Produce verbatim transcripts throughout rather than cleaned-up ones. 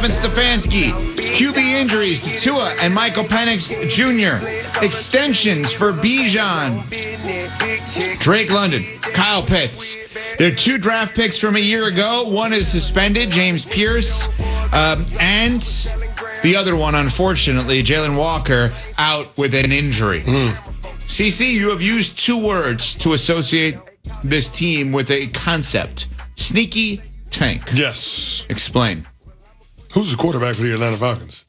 Kevin Stefanski. Q B injuries to Tua and Michael Penix Junior Extensions for Bijan. Drake London. Kyle Pitts. There are two draft picks from a year ago. One is suspended, James Pierce. Um, and the other one, unfortunately, Jalen Walker, out with an injury. Mm. C C, you have used two words to associate this team with a concept. Sneaky tank. Yes. Explain. Who's the quarterback for the Atlanta Falcons?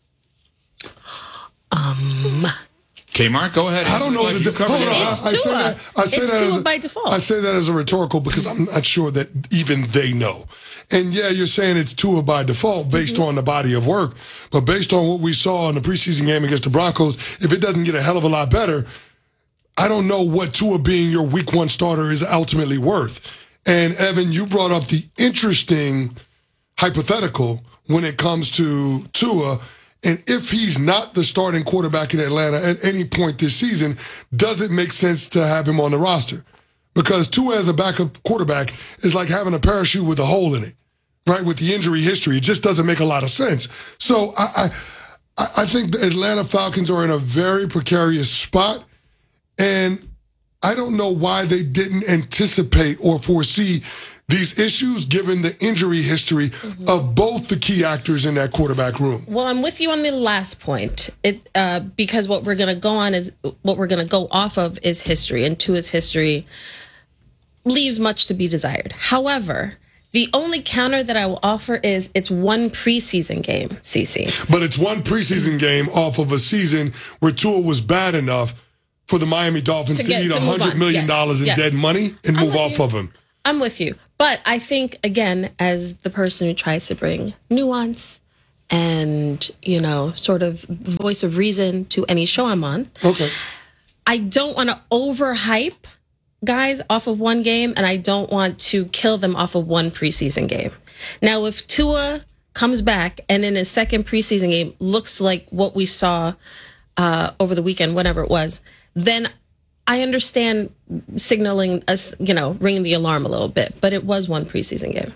Um... K-Mark, go ahead. I don't know. Like That, you hold on, I, I It's say Tua. that, I say It's that Tua as a, by default. I say that as a rhetorical because I'm not sure that even they know. And yeah, you're saying it's Tua by default based mm-hmm. on the body of work. But based on what we saw in the preseason game against the Broncos, if it doesn't get a hell of a lot better, I don't know what Tua being your week one starter is ultimately worth. And Evan, you brought up the interesting hypothetical when it comes to Tua. And if he's not the starting quarterback in Atlanta at any point this season, does it make sense to have him on the roster? Because Tua as a backup quarterback is like having a parachute with a hole in it, right? With the injury history, it just doesn't make a lot of sense. So I, I, I think the Atlanta Falcons are in a very precarious spot, and I don't know why they didn't anticipate or foresee these issues, given the injury history mm-hmm. of both the key actors in that quarterback room. Well, I'm with you on the last point. It uh, because what we're going to go on is what we're going to go off of is history, and Tua's history leaves much to be desired. However, the only counter that I will offer is it's one preseason game, C C. But it's one preseason game off of a season where Tua was bad enough for the Miami Dolphins to, to eat one hundred million dollars yes, in yes. dead money and I'm move off you. of him. I'm with you. But I think, again, as the person who tries to bring nuance and, you know, sort of voice of reason to any show I'm on, okay. I don't want to overhype guys off of one game, and I don't want to kill them off of one preseason game. Now, if Tua comes back and in his second preseason game looks like what we saw uh, over the weekend, whatever it was, then I understand signaling us, you know, ringing the alarm a little bit, but it was one preseason game.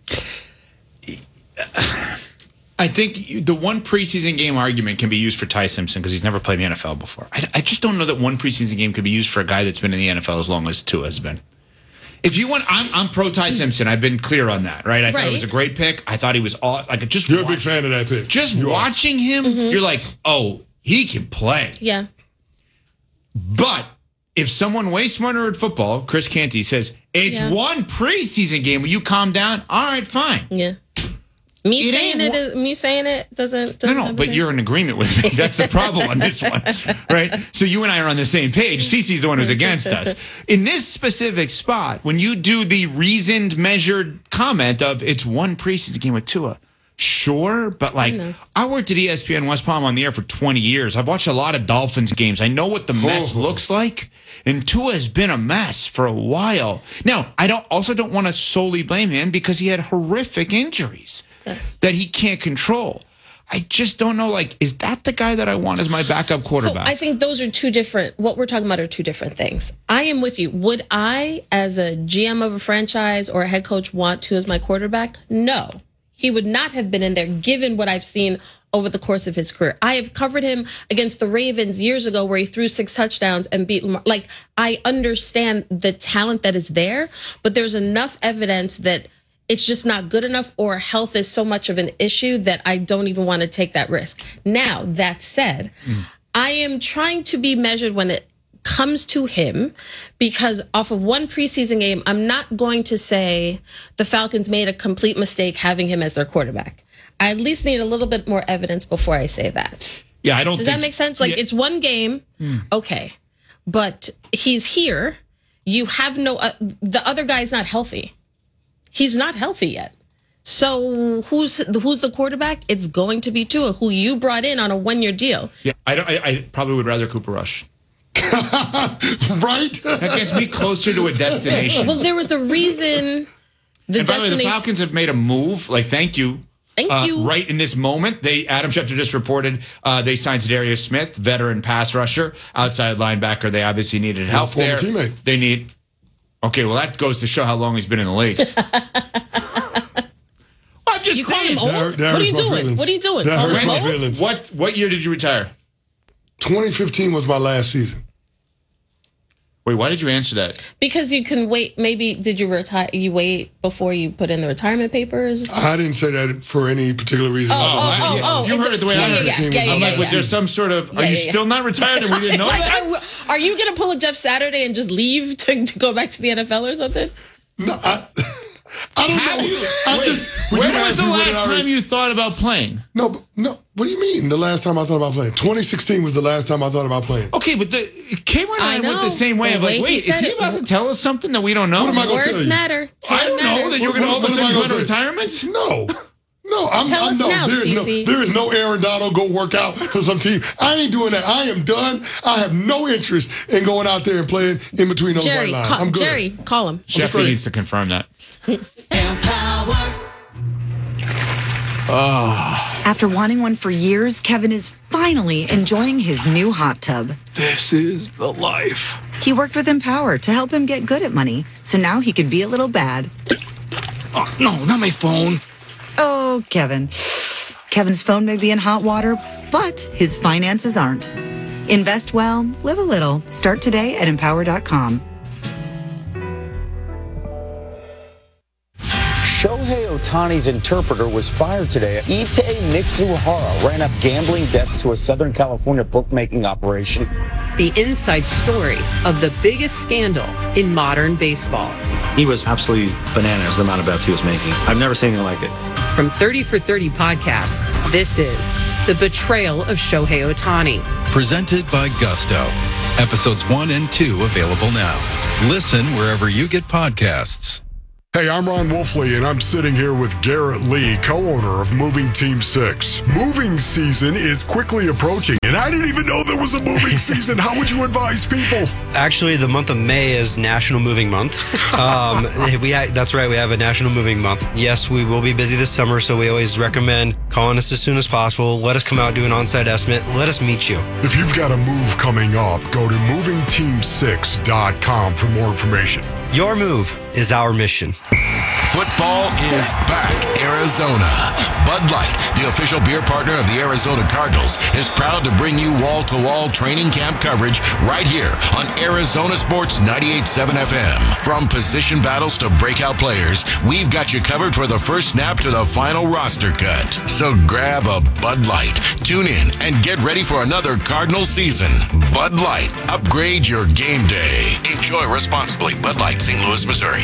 I think the one preseason game argument can be used for Ty Simpson because he's never played in the N F L before. I, I just don't know that one preseason game could be used for a guy that's been in the N F L as long as Tua has been. If you want, I'm I'm pro Ty Simpson. I've been clear on that, right? I right. thought it was a great pick. I thought he was all like just. You're watch, a big fan of that pick. Just you watching are. him, mm-hmm. you're like, oh, he can play. Yeah. But if someone way smarter at football, Chris Canty, says, it's yeah. one preseason game, will you calm down? All right, fine. Yeah. Me it saying it, is, me saying it doesn't. doesn't no, no, but you're in agreement with me. That's the problem on this one, right? So you and I are on the same page. Cece's the one who's against us. In this specific spot, when you do the reasoned, measured comment of it's one preseason game with Tua, sure, but like I, I worked at E S P N West Palm on the air for twenty years. I've watched a lot of Dolphins games. I know what the mess oh. looks like, and Tua has been a mess for a while. Now, I don't also don't want to solely blame him because he had horrific injuries yes. that he can't control. I just don't know, like, is that the guy that I want as my backup quarterback? So I think those are two different, what we're talking about are two different things. I am with you. Would I, as a G M of a franchise or a head coach, want to as my quarterback? No. He would not have been in there given what I've seen over the course of his career. I have covered him against the Ravens years ago where he threw six touchdowns and beat Lamar. Like, I understand the talent that is there, but there's enough evidence that it's just not good enough or health is so much of an issue that I don't even want to take that risk. Now, that said, mm. I am trying to be measured when it comes to him because off of one preseason game, I'm not going to say the Falcons made a complete mistake having him as their quarterback. I at least need a little bit more evidence before I say that. Yeah, I don't Does think, that make sense? Like, yeah. it's one game. Mm. Okay. But he's here. You have no, uh, the other guy's not healthy. He's not healthy yet. So who's who's the quarterback? It's going to be Tua, who you brought in on a one-year deal. Yeah, I don't. I, I probably would rather Cooper Rush. Right? That gets me closer to a destination. Well, there was a reason. The and by the way, the Falcons have made a move. Like, thank you. Thank uh, you. Right in this moment, they Adam Schefter just reported uh, they signed Za'Darius Smith, veteran pass rusher, outside linebacker. They obviously needed help former there. Teammate. They need. Okay, well, that goes to show how long he's been in the league. Well, I'm just You call saying. him old? That- that What are you hurts my doing? feelings. What are you doing? That Calling hurts him my old? feelings. What what year did you retire? twenty fifteen was my last season. Wait, why did you answer that? Because you can wait. Maybe did you retire? You wait before you put in the retirement papers? I didn't say that for any particular reason. Oh, I- oh, yeah, oh, you oh, heard it the way yeah, I heard yeah, it. yeah, yeah, I'm yeah, like, was yeah. there some sort of? Are Yeah, you yeah, still not retired and we didn't know Like, that? are, are you gonna pull a Jeff Saturday and just leave to, to go back to the N F L or something? No, I, I don't Have know. you- I wait, just when when you was asked the me what did last I re- time you thought about playing? No, but- no. What do you mean? The last time I thought about playing? twenty sixteen was the last time I thought about playing. Okay, but the Cameron and I, I went the know. same way The of like, way he wait, is said he it- about to tell us something that we don't know? What am I gonna tell Words you? matter. I Time don't know matters. that you're going to all What- of a what am I sudden go gonna into say? retirement. No. No, I'm, Tell I'm us no, now, there is no, Cece. there is no Aaron Donald go work out for some team. I ain't doing that. I am done. I have no interest in going out there and playing in between those Jerry, white lines. call, I'm good. Jerry, call him. Jesse straight. needs to confirm that. After wanting one for years, Kevin is finally enjoying his new hot tub. This is the life. He worked with Empower to help him get good at money, so now he could be a little bad. Oh, no, not my phone. Oh, Kevin. Kevin's phone may be in hot water, but his finances aren't. Invest well, live a little. Start today at empower dot com. Shohei Ohtani's interpreter was fired today. Ipei Mitsuhara ran up gambling debts to a Southern California bookmaking operation. The inside story of the biggest scandal in modern baseball. He was absolutely bananas, the amount of bets he was making. I've never seen anything like it. From thirty for thirty podcasts, this is The Betrayal of Shohei Ohtani. Presented by Gusto. Episodes one and two available now. Listen wherever you get podcasts. Hey, I'm Ron Wolfley, and I'm sitting here with Garrett Lee, co-owner of Moving Team six. Moving season is quickly approaching, and I didn't even know there was a moving season. How would you advise people? Actually, the month of May is National Moving Month. Um, we ha- that's right, we have a National Moving Month. Yes, we will be busy this summer, so we always recommend calling us as soon as possible. Let us come out, do an on-site estimate. Let us meet you. If you've got a move coming up, go to moving team six dot com for more information. Your move is our mission. Football is back, Arizona. Bud Light, the official beer partner of the Arizona Cardinals, is proud to bring you wall-to-wall training camp coverage right here on Arizona Sports ninety-eight point seven F M. From position battles to breakout players, we've got you covered for the first snap to the final roster cut. So grab a Bud Light, tune in, and get ready for another Cardinal season. Bud Light, upgrade your game day. Enjoy responsibly. Bud Light, Saint Louis, Missouri.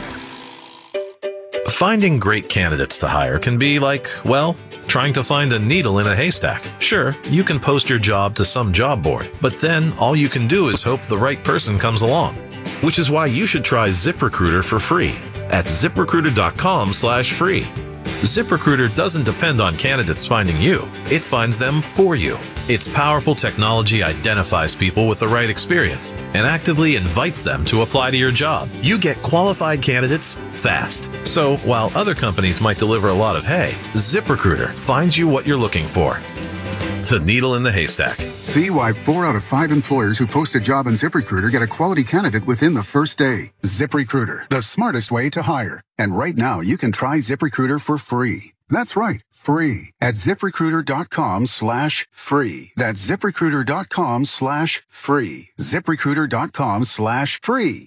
Finding great candidates to hire can be like, well, trying to find a needle in a haystack. Sure, you can post your job to some job board, but then all you can do is hope the right person comes along. Which is why you should try ZipRecruiter for free at ZipRecruiter.com slash free. ZipRecruiter doesn't depend on candidates finding you. It finds them for you. Its powerful technology identifies people with the right experience and actively invites them to apply to your job. You get qualified candidates fast. So while other companies might deliver a lot of hay, ZipRecruiter finds you what you're looking for. The needle in the haystack. See why four out of five employers who post a job on ZipRecruiter get a quality candidate within the first day. ZipRecruiter, the smartest way to hire. And right now, you can try ZipRecruiter for free. That's right, free at ZipRecruiter.com slash free. That's ZipRecruiter.com slash free. ZipRecruiter.com slash free.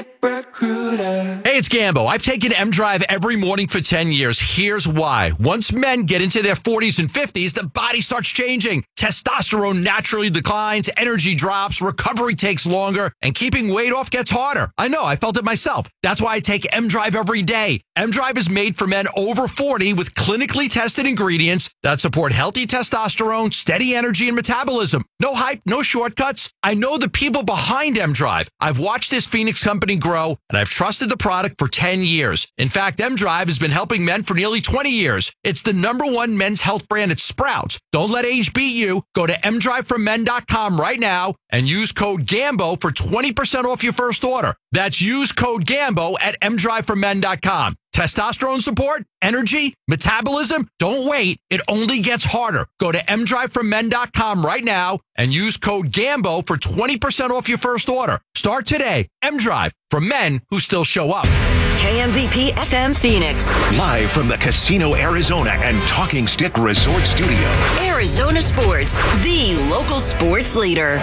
ZipRecruiter. Hey, it's Gambo. I've taken M-Drive every morning for ten years. Here's why. Once men get into their forties and fifties, the body starts changing. Testosterone naturally declines, energy drops, recovery takes longer, and keeping weight off gets harder. I know, I felt it myself. That's why I take M-Drive every day. M-Drive is made for men over forty with clinically tested ingredients that support healthy testosterone, steady energy, and metabolism. No hype, no shortcuts. I know the people behind M-Drive. I've watched this Phoenix company grow, and I've trusted the product for ten years. In fact, M-Drive has been helping men for nearly twenty years. It's the number one men's health brand at Sprouts. Don't let age beat you. Go to M drive for men dot com right now and use code GAMBO for twenty percent off your first order. That's use code GAMBO at M drive for men dot com. Testosterone support, energy, metabolism. Don't wait. It only gets harder. Go to M drive for men dot com right now and use code GAMBO for twenty percent off your first order. Start today. M-Drive, for men who still show up. K M V P F M Phoenix. Live from the Casino Arizona and Talking Stick Resort Studio. Arizona Sports, the local sports leader.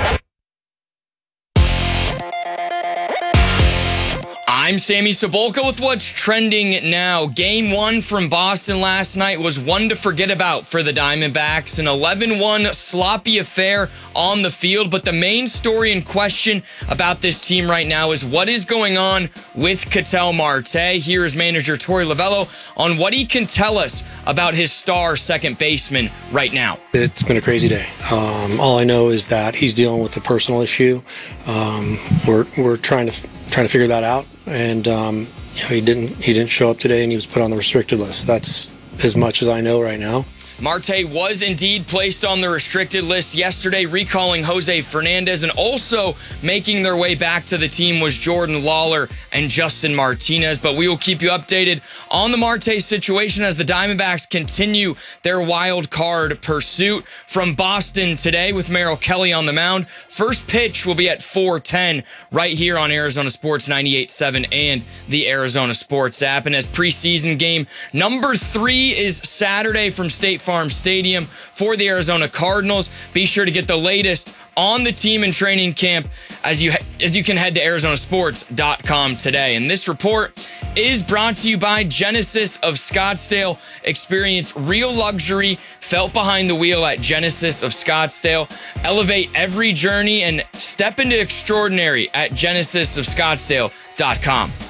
I'm Sammy Cebulka with what's trending now. Game one from Boston last night was one to forget about for the Diamondbacks. An eleven one sloppy affair on the field. But the main story in question about this team right now is what is going on with Ketel Marte. Here is manager Torey Lovullo on what he can tell us about his star second baseman right now. It's been a crazy day. Um, all I know is that he's dealing with a personal issue. Um, we're we're trying to trying to figure that out. And um, you know, he didn't he didn't show up today, and he was put on the restricted list. That's as much as I know right now. Marte was indeed placed on the restricted list yesterday, recalling Jose Fernandez, and also making their way back to the team was Jordan Lawler and Justin Martinez. But we will keep you updated on the Marte situation as the Diamondbacks continue their wild card pursuit. From Boston today with Merrill Kelly on the mound. First pitch will be at four ten right here on Arizona Sports ninety-eight point seven and the Arizona Sports app. And as preseason game number three is Saturday from State Farm Stadium for the Arizona Cardinals. Be sure to get the latest on the team in training camp as you as you can head to Arizona Sports dot com today. And this report is brought to you by Genesis of Scottsdale. Experience real luxury felt behind the wheel at Genesis of Scottsdale. Elevate every journey and step into extraordinary at Genesis of Scottsdale dot com.